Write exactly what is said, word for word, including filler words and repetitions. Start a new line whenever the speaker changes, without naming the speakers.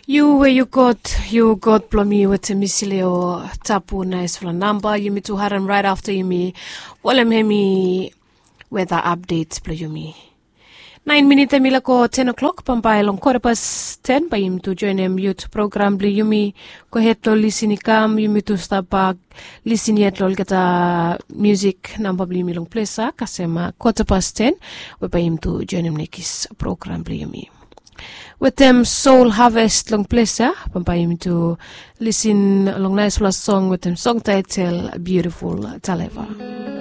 You where you got you got plomi with misileo tapu nice for number you me to haram right after you me volem hemi weather updates plo you me nine minutes mila ko ten o'clock pampai long quarter past ten by him to join him youth program bli you me ko hetlo listen kam you me to stop back listen yet lol kata music number bli mi long plesa kasema quarter past ten we by him to join him nekis program bli you me with them soul harvest long pleasure pampai him to listen long nice plus song with them song title beautiful taleva.